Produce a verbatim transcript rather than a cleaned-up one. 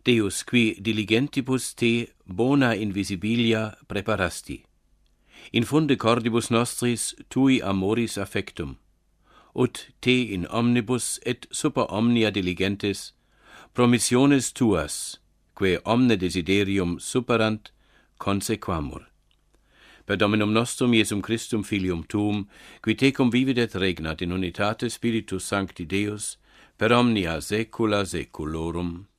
Deus qui diligentibus te bona invisibilia preparasti. Infunde cordibus nostris tui amoris affectum, ut te in omnibus et super omnia diligentes promissiones tuas, quae omne desiderium superant, consequamur. Per Dominum nostrum Iesum Christum Filium tuum, qui tecum vivit et regnat in unitate Spiritus Sancti Deus, per omnia saecula saeculorum.